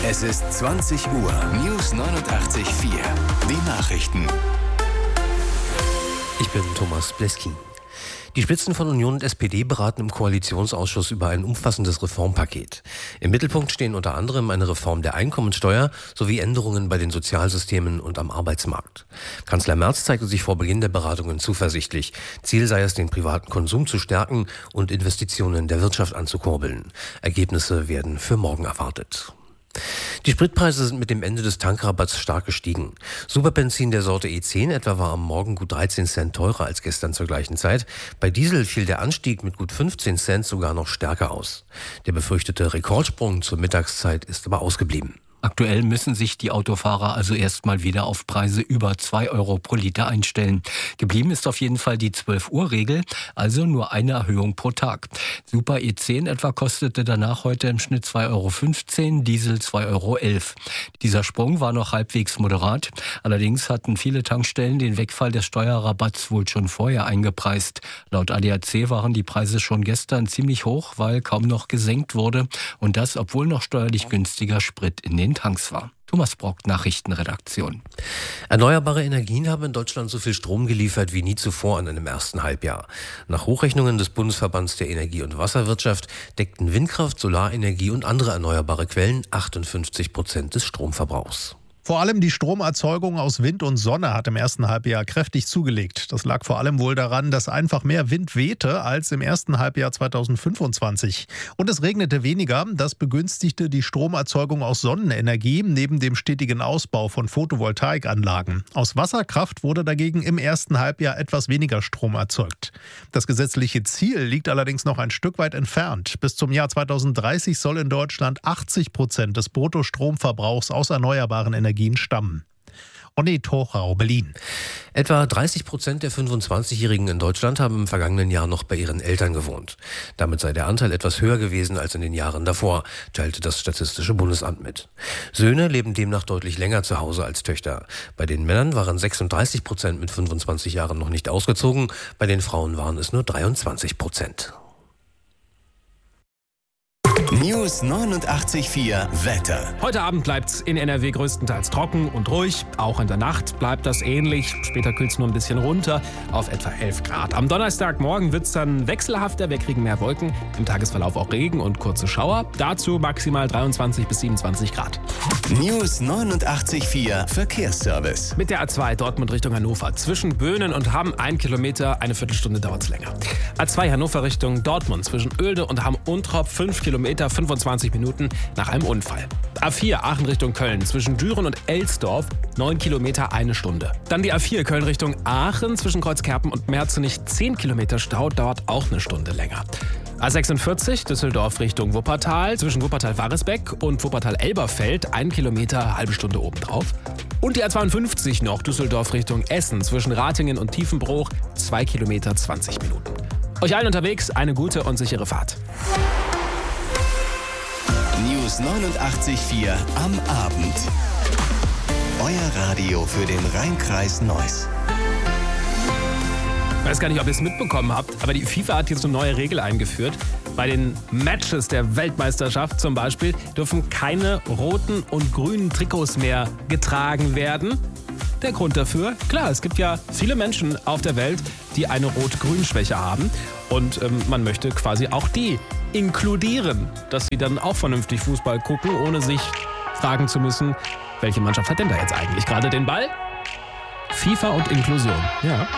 Es ist 20 Uhr. News 89.4. Die Nachrichten. Ich bin Thomas Bleskin. Die Spitzen von Union und SPD beraten im Koalitionsausschuss über ein umfassendes Reformpaket. Im Mittelpunkt stehen unter anderem eine Reform der Einkommensteuer sowie Änderungen bei den Sozialsystemen und am Arbeitsmarkt. Kanzler Merz zeigte sich vor Beginn der Beratungen zuversichtlich. Ziel sei es, den privaten Konsum zu stärken und Investitionen der Wirtschaft anzukurbeln. Ergebnisse werden für morgen erwartet. Die Spritpreise sind mit dem Ende des Tankrabatts stark gestiegen. Superbenzin der Sorte E10 etwa war am Morgen gut 13 Cent teurer als gestern zur gleichen Zeit. Bei Diesel fiel der Anstieg mit gut 15 Cent sogar noch stärker aus. Der befürchtete Rekordsprung zur Mittagszeit ist aber ausgeblieben. Aktuell müssen sich die Autofahrer also erstmal wieder auf Preise über 2 Euro pro Liter einstellen. Geblieben ist auf jeden Fall die 12-Uhr-Regel, also nur eine Erhöhung pro Tag. Super E10 etwa kostete danach heute im Schnitt 2,15 Euro, Diesel 2,11 Euro. Dieser Sprung war noch halbwegs moderat. Allerdings hatten viele Tankstellen den Wegfall des Steuerrabatts wohl schon vorher eingepreist. Laut ADAC waren die Preise schon gestern ziemlich hoch, weil kaum noch gesenkt wurde. Und das, obwohl noch steuerlich günstiger Sprit in den Tanks war. Thomas Brock, Nachrichtenredaktion. Erneuerbare Energien haben in Deutschland so viel Strom geliefert wie nie zuvor in einem ersten Halbjahr. Nach Hochrechnungen des Bundesverbands der Energie- und Wasserwirtschaft deckten Windkraft, Solarenergie und andere erneuerbare Quellen 58% des Stromverbrauchs. Vor allem die Stromerzeugung aus Wind und Sonne hat im ersten Halbjahr kräftig zugelegt. Das lag vor allem wohl daran, dass einfach mehr Wind wehte als im ersten Halbjahr 2025. Und es regnete weniger. Das begünstigte die Stromerzeugung aus Sonnenenergie neben dem stetigen Ausbau von Photovoltaikanlagen. Aus Wasserkraft wurde dagegen im ersten Halbjahr etwas weniger Strom erzeugt. Das gesetzliche Ziel liegt allerdings noch ein Stück weit entfernt. Bis zum Jahr 2030 soll in Deutschland 80% des Bruttostromverbrauchs aus erneuerbaren Energien stammen. Onne Torau, Berlin. Etwa 30% der 25-Jährigen in Deutschland haben im vergangenen Jahr noch bei ihren Eltern gewohnt. Damit sei der Anteil etwas höher gewesen als in den Jahren davor, teilte das Statistische Bundesamt mit. Söhne leben demnach deutlich länger zu Hause als Töchter. Bei den Männern waren 36% mit 25 Jahren noch nicht ausgezogen, bei den Frauen waren es nur 23%. News 89.4 Wetter. Heute Abend bleibt's in NRW größtenteils trocken und ruhig. Auch in der Nacht bleibt das ähnlich. Später kühlt's nur ein bisschen runter auf etwa 11 Grad. Am Donnerstagmorgen wird's dann wechselhafter. Wir kriegen mehr Wolken. Im Tagesverlauf auch Regen und kurze Schauer. Dazu maximal 23 bis 27 Grad. News 89.4 Verkehrsservice. Mit der A2 Dortmund Richtung Hannover. Zwischen Böhnen und Hamm 1 Kilometer, eine Viertelstunde dauert's länger. A2 Hannover Richtung Dortmund. Zwischen Oelde und Hamm-Untrop 5 Kilometer, 25 Minuten nach einem Unfall. A4 Aachen Richtung Köln. Zwischen Düren und Elsdorf 9 Kilometer, 1 Stunde. Dann die A4 Köln Richtung Aachen. Zwischen Kreuzkerpen und Merzenich 10 Kilometer Stau, dauert auch eine Stunde länger. A46 Düsseldorf Richtung Wuppertal. Zwischen Wuppertal-Waresbeck und Wuppertal-Elberfeld 1 Kilometer, halbe Stunde obendrauf. Und die A52 noch Düsseldorf Richtung Essen. Zwischen Ratingen und Tiefenbruch 2 Kilometer, 20 Minuten. Euch allen unterwegs eine gute und sichere Fahrt. News 89.4 am Abend. Euer Radio für den Rhein-Kreis Neuss. Ich weiß gar nicht, ob ihr es mitbekommen habt, aber die FIFA hat jetzt eine neue Regel eingeführt. Bei den Matches der Weltmeisterschaft zum Beispiel dürfen keine roten und grünen Trikots mehr getragen werden. Der Grund dafür? Klar, es gibt ja viele Menschen auf der Welt, die eine Rot-Grün-Schwäche haben. Und man möchte quasi auch die inkludieren, dass sie dann auch vernünftig Fußball gucken, ohne sich fragen zu müssen, welche Mannschaft hat denn da jetzt eigentlich gerade den Ball? FIFA und Inklusion, ja.